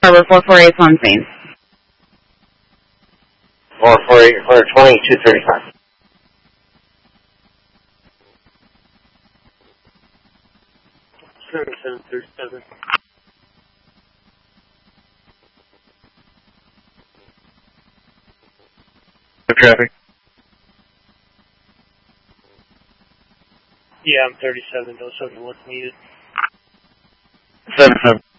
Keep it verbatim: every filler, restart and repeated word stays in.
Harbor four four eight on scene. four four eight, four twenty, two thirty-five. seven seven thirty-seven. Traffic. Yeah, I'm thirty-seven, though, so what's needed. seven seven.